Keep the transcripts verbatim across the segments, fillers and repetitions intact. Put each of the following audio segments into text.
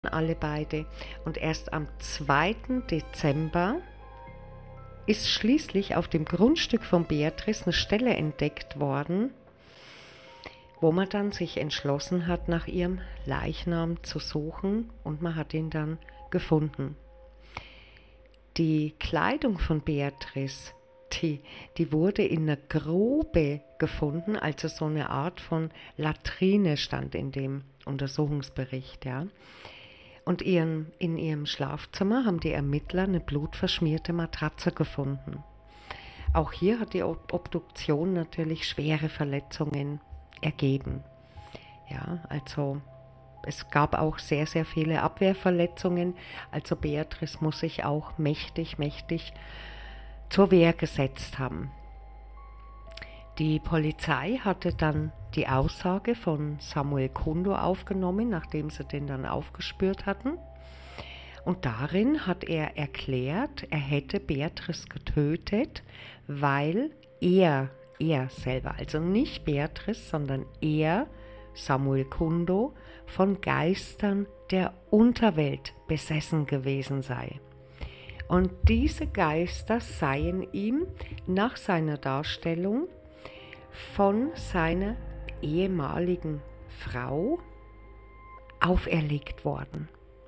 alle beide. Und erst am zweiten Dezember ist schließlich auf dem Grundstück von Beatrice eine Stelle entdeckt worden, wo man dann sich entschlossen hat, nach ihrem Leichnam zu suchen, und man hat ihn dann gefunden. Die Kleidung von Beatrice, die, die wurde in einer Grube gefunden, also so eine Art von Latrine stand in dem Untersuchungsbericht, ja. Und ihren, in ihrem Schlafzimmer haben die Ermittler eine blutverschmierte Matratze gefunden. Auch hier hat die Obduktion natürlich schwere Verletzungen ergeben. Ja, also es gab auch sehr, sehr viele Abwehrverletzungen. Also Beatrice muss sich auch mächtig, mächtig zur Wehr gesetzt haben. Die Polizei hatte dann die Aussage von Samuel Kundo aufgenommen, nachdem sie den dann aufgespürt hatten. Und darin hat er erklärt, er hätte Beatrice getötet, weil er, er selber, also nicht Beatrice, sondern er, Samuel Kundo, von Geistern der Unterwelt besessen gewesen sei. Und diese Geister seien ihm nach seiner Darstellung von seiner ehemaligen Frau auferlegt worden.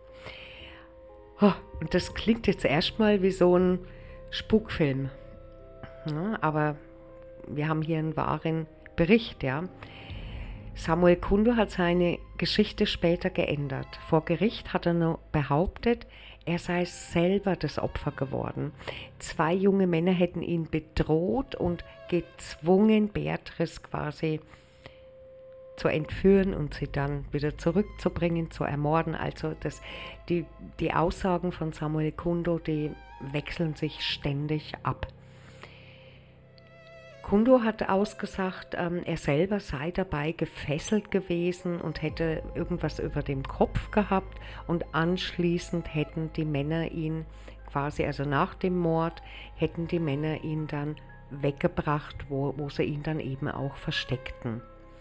Und das klingt jetzt erstmal wie so ein Spukfilm. Ja, aber wir haben hier einen wahren Bericht, ja. Samuel Kundo hat seine Geschichte später geändert. Vor Gericht hat er nur behauptet, er sei selber das Opfer geworden. Zwei junge Männer hätten ihn bedroht und gezwungen, Beatrice quasi zu entführen und sie dann wieder zurückzubringen, zu ermorden. Also das, die, die Aussagen von Samuel Kundo, die wechseln sich ständig ab. Kundo hat ausgesagt, ähm, er selber sei dabei gefesselt gewesen und hätte irgendwas über dem Kopf gehabt, und anschließend hätten die Männer ihn quasi, also nach dem Mord, hätten die Männer ihn dann weggebracht, wo, wo sie ihn dann eben auch versteckten.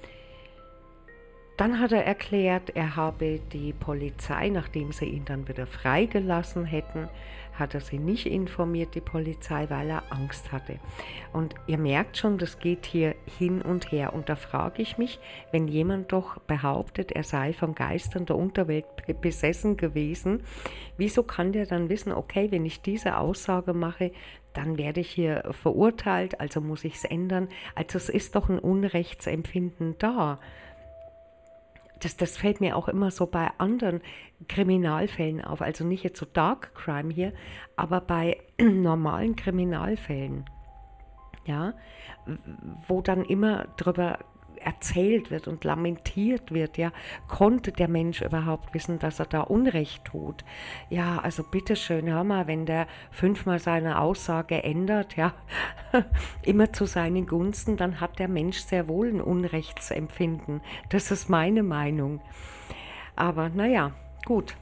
Dann hat er erklärt, er habe die Polizei, nachdem sie ihn dann wieder freigelassen hätten, hat er sie nicht informiert, die Polizei, weil er Angst hatte. Und ihr merkt schon, das geht hier hin und her. Und da frage ich mich, wenn jemand doch behauptet, er sei von Geistern der Unterwelt besessen gewesen, wieso kann der dann wissen, okay, wenn ich diese Aussage mache, dann werde ich hier verurteilt, also muss ich es ändern. Also es ist doch ein Unrechtsempfinden da. Das, das fällt mir auch immer so bei anderen Kriminalfällen auf, also nicht jetzt so Dark Crime hier, aber bei normalen Kriminalfällen, ja, wo dann immer drüber erzählt wird und lamentiert wird, ja, konnte der Mensch überhaupt wissen, dass er da Unrecht tut? Ja, also bitteschön, hör mal, wenn der fünfmal seine Aussage ändert, ja, immer zu seinen Gunsten, dann hat der Mensch sehr wohl ein Unrechtsempfinden. Das ist meine Meinung. Aber naja, gut.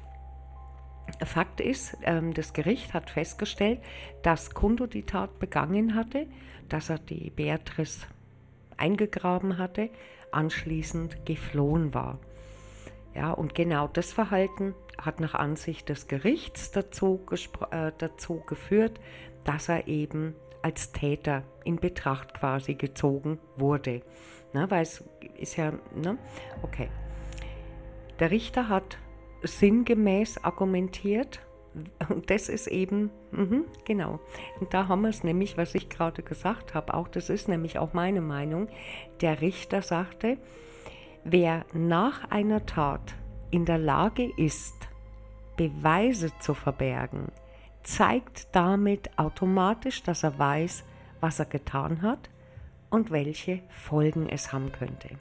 Fakt ist, ähm, das Gericht hat festgestellt, dass Kundo die Tat begangen hatte, dass er die Beatrice eingegraben hatte, anschließend geflohen war. Ja, und genau das Verhalten hat nach Ansicht des Gerichts dazu, äh, dazu geführt, dass er eben als Täter in Betracht quasi gezogen wurde. Na, weil es ist ja, ne? Okay. Der Richter hat sinngemäß argumentiert, und das ist eben, mh, genau, und da haben wir es nämlich, was ich gerade gesagt habe, auch das ist nämlich auch meine Meinung. Der Richter sagte, wer nach einer Tat in der Lage ist, Beweise zu verbergen, zeigt damit automatisch, dass er weiß, was er getan hat und welche Folgen es haben könnte.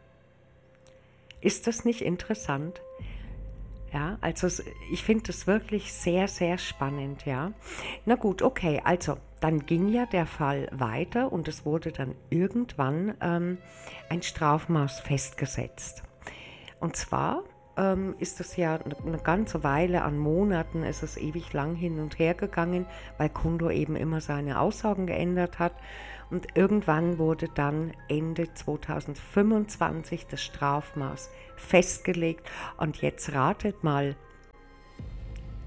Ist das nicht interessant? Ja, also ich finde das wirklich sehr, sehr spannend, ja. Na gut, okay, also dann ging ja der Fall weiter und es wurde dann irgendwann ähm, ein Strafmaß festgesetzt. Und zwar ähm, ist es ja eine ganze Weile, an Monaten ist es ewig lang hin und her gegangen, weil Kundo eben immer seine Aussagen geändert hat. Und irgendwann wurde dann Ende zweitausendfünfundzwanzig das Strafmaß festgelegt. Und jetzt ratet mal,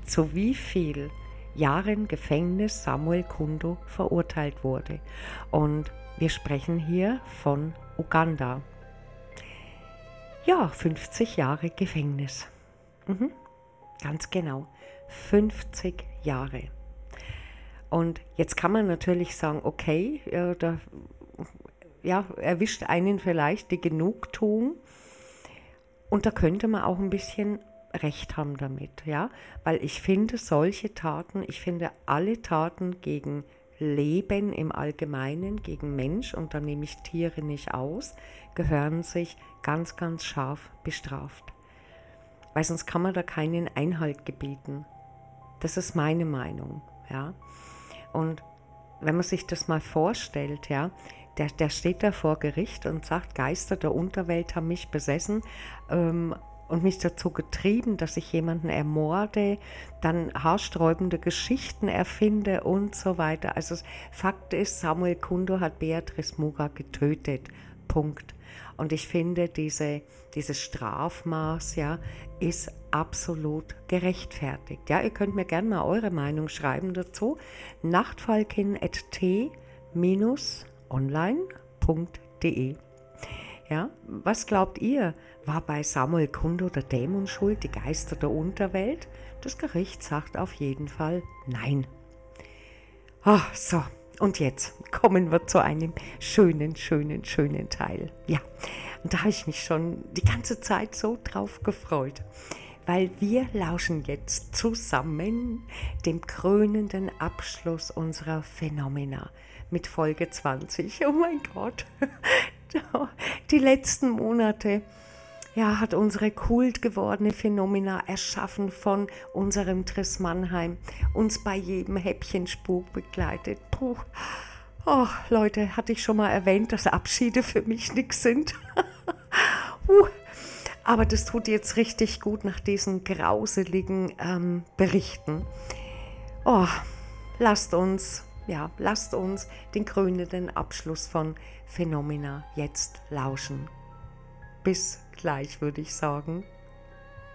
zu wie viel Jahren Gefängnis Samuel Kundu verurteilt wurde. Und wir sprechen hier von Uganda. Ja, fünfzig Jahre Gefängnis. Mhm, ganz genau, fünfzig Jahre. Und jetzt kann man natürlich sagen, okay, ja, da ja, erwischt einen vielleicht die Genugtuung und da könnte man auch ein bisschen Recht haben damit, ja, weil ich finde solche Taten, ich finde alle Taten gegen Leben im Allgemeinen, gegen Mensch, und da nehme ich Tiere nicht aus, gehören sich ganz, ganz scharf bestraft. Weil sonst kann man da keinen Einhalt gebieten. Das ist meine Meinung, ja. Und wenn man sich das mal vorstellt, ja, der, der steht da vor Gericht und sagt, Geister der Unterwelt haben mich besessen ähm, und mich dazu getrieben, dass ich jemanden ermorde, dann haarsträubende Geschichten erfinde und so weiter. Also Fakt ist, Samuel Kundu hat Beatrice Muga getötet. Punkt. Und ich finde, diese, dieses Strafmaß, ja, ist absolut gerechtfertigt. Ja, ihr könnt mir gerne mal eure Meinung schreiben dazu. nachtfalkin at t online punkt de. Ja, was glaubt ihr? War bei Samuel Kundu der Dämon schuld, die Geister der Unterwelt? Das Gericht sagt auf jeden Fall nein. Oh, so. Und jetzt kommen wir zu einem schönen, schönen, schönen Teil. Ja, und da habe ich mich schon die ganze Zeit so drauf gefreut, weil wir lauschen jetzt zusammen dem krönenden Abschluss unserer Phänomena mit Folge zwanzig. Oh mein Gott, die letzten Monate, ja, hat unsere kult gewordene Phänomena erschaffen von unserem Triss Mannheim uns bei jedem Häppchenspuk begleitet. Puh. Oh, Leute, hatte ich schon mal erwähnt, dass Abschiede für mich nichts sind. uh. Aber das tut jetzt richtig gut nach diesen grauseligen ähm, Berichten. Oh, lasst uns, ja, lasst uns den krönenden Abschluss von Phänomena jetzt lauschen. Bis gleich, würde ich sagen.